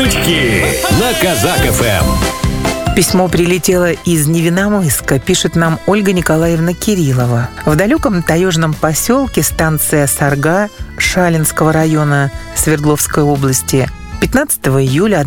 Шутки на Казак-ФМ. Письмо прилетело из Невиномысска, пишет нам Ольга Николаевна Кириллова. В далеком таежном поселке станция Сарга Шалинского района Свердловской области 15 июля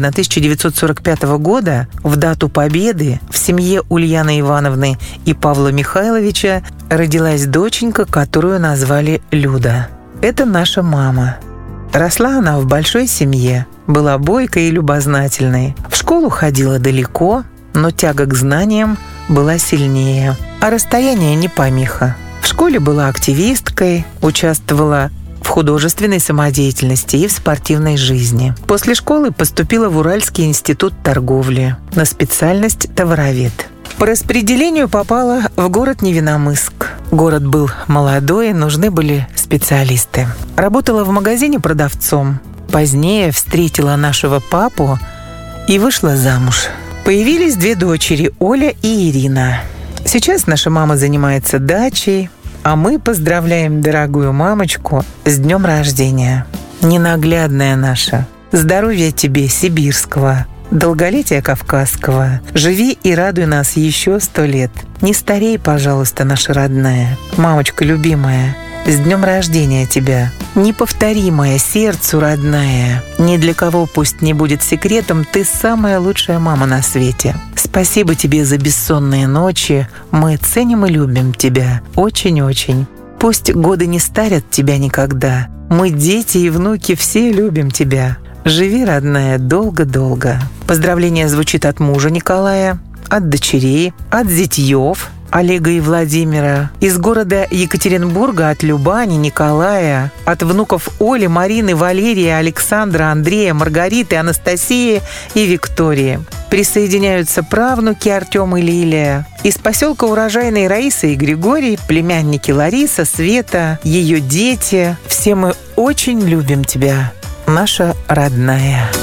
1945 года в дату Победы в семье Ульяны Ивановны и Павла Михайловича родилась доченька, которую назвали Люда. Это наша мама. Росла она в большой семье, была бойкой и любознательной. В школу ходила далеко, но тяга к знаниям была сильнее, а расстояние не помеха. В школе была активисткой, участвовала в художественной самодеятельности и в спортивной жизни. После школы поступила в Уральский институт торговли на специальность товаровед. По распределению попала в город Невиномысск. Город был молодой, нужны были специалисты. Работала в магазине продавцом. Позднее встретила нашего папу и вышла замуж. Появились две дочери, Оля и Ирина. Сейчас наша мама занимается дачей, а мы поздравляем дорогую мамочку с днем рождения. Ненаглядная наша. Здоровья тебе сибирского, долголетия кавказского. Живи и радуй нас еще 100 лет. Не старей, пожалуйста, наша родная. Мамочка любимая, с днем рождения тебя. Неповторимая, сердцу родная. Ни для кого пусть не будет секретом, ты самая лучшая мама на свете. Спасибо тебе за бессонные ночи. Мы ценим и любим тебя. Очень-очень. Пусть годы не старят тебя никогда. Мы, дети и внуки, все любим тебя. Живи, родная, долго-долго. Поздравление звучит от мужа Николая, от дочерей, от зятьев Олега и Владимира, из города Екатеринбурга от Любани, Николая, от внуков Оли, Марины, Валерия, Александра, Андрея, Маргариты, Анастасии и Виктории. Присоединяются правнуки Артем и Лилия. Из поселка Урожайной Раиса и Григорий, племянники Лариса, Света, ее дети. Все мы очень любим тебя, наша родная.